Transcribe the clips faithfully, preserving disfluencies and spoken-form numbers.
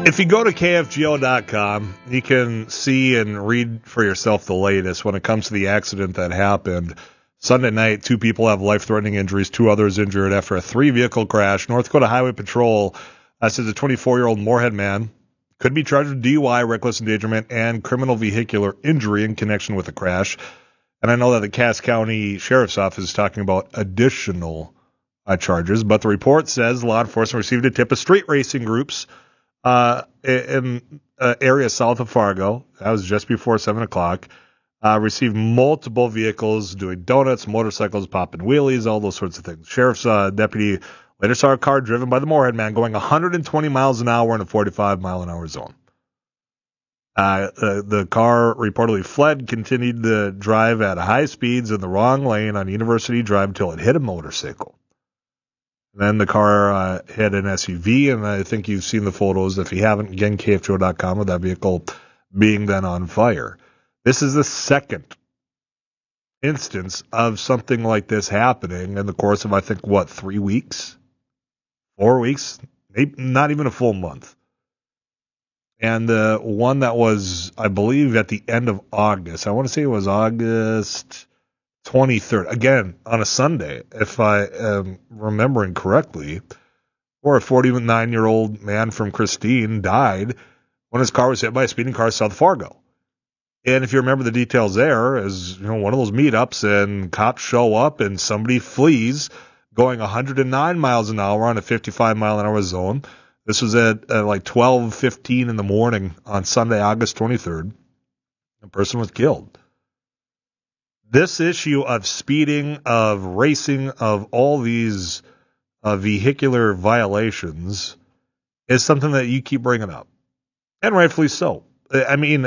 If you go to K F G O dot com, you can see and read for yourself the latest when it comes to the accident that happened Sunday night. Two people have life-threatening injuries, two others injured after a three-vehicle crash. North Dakota Highway Patrol uh, says a twenty-four-year-old Moorhead man could be charged with D U I, reckless endangerment, and criminal vehicular injury in connection with the crash. And I know that the Cass County Sheriff's Office is talking about additional uh, charges, but the report says law enforcement received a tip of street racing groups uh, in uh, area south of Fargo. That was just before seven o'clock. Uh, received multiple vehicles doing donuts, motorcycles, popping wheelies, all those sorts of things. Sheriff's uh, deputy later saw a car driven by the Moorhead man going one hundred twenty miles an hour in a forty-five mile an hour zone. Uh, the, the car reportedly fled, continued to drive at high speeds in the wrong lane on University Drive until it hit a motorcycle. Then the car uh, hit an S U V, and I think you've seen the photos. If you haven't, again, K F G O dot com, with that vehicle being then on fire. This is the second instance of something like this happening in the course of, I think, what, three weeks? Four weeks? Maybe not even a full month. And the one that was, I believe, at the end of August. I want to say it was August twenty-third. Again, on a Sunday, if I am remembering correctly, where a forty-nine-year-old man from Christine died when his car was hit by a speeding car south of Fargo. And if you remember the details there, is you know one of those meetups and cops show up and somebody flees going one hundred nine miles an hour on a fifty-five mile an hour zone. This was at uh, like twelve fifteen in the morning on Sunday, August twenty-third. A person was killed. This issue of speeding, of racing, of all these uh, vehicular violations is something that you keep bringing up. And rightfully so. I mean,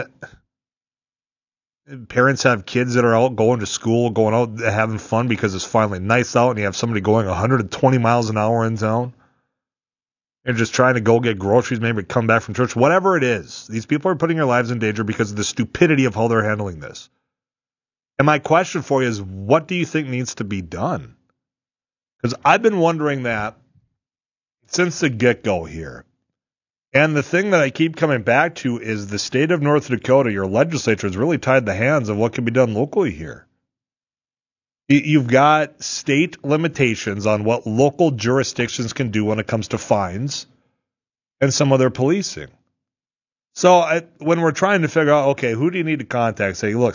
parents have kids that are out going to school, going out having fun because it's finally nice out and you have somebody going one hundred twenty miles an hour in town. And just trying to go get groceries, maybe come back from church, whatever it is. These people are putting their lives in danger because of the stupidity of how they're handling this. And my question for you is, what do you think needs to be done? Because I've been wondering that since the get-go here. And the thing that I keep coming back to is the state of North Dakota, your legislature has really tied the hands of what can be done locally here. You've got state limitations on what local jurisdictions can do when it comes to fines and some other policing. So I, when we're trying to figure out, okay, who do you need to contact? Say, look,